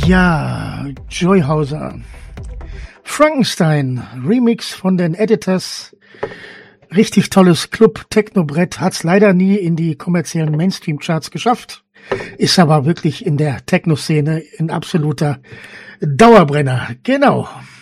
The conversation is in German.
Ja, Joy Hauser. Frankenstein, Remix von den Editors. Richtig tolles Club-Techno-Brett, hat's leider nie in die kommerziellen Mainstream-Charts geschafft, ist aber wirklich in der Techno-Szene ein absoluter Dauerbrenner. Genau.